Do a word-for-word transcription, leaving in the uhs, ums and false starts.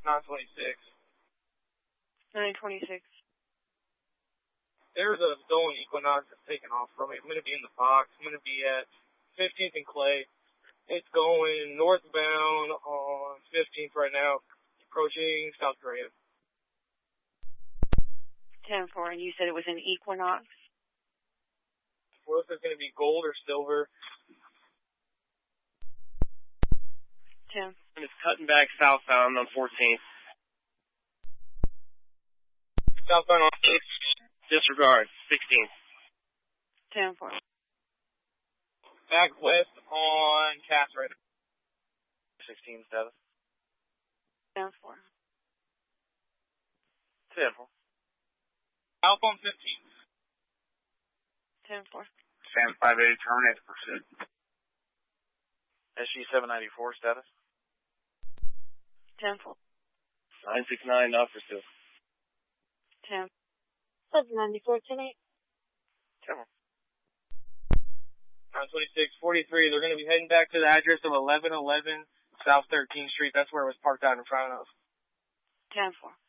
nine twenty-six. nine twenty-six. There's a stolen Equinox that's taken off from me. I'm going to be in the Fox. I'm going to be at fifteenth and Clay. It's going northbound on fifteenth right now, approaching South Korea. ten four, and you said it was an Equinox? Well, if it's going to be gold or silver. ten. And it's cutting back southbound on fourteenth. Southbound on Disregard, sixteenth. ten four. Back west on Cass right now. sixteen status. ten four. ten four. South on fifteenth. ten four. Sam five eighty, terminate the pursuit. S G seven ninety-four status. ten four. nine six nine, not pursuit. ten. seven ninety-four, ten eight. ten four. nine twenty-six forty-three, they're going to be heading back to the address of eleven eleven South thirteenth Street. That's where it was parked out in front of. ten four.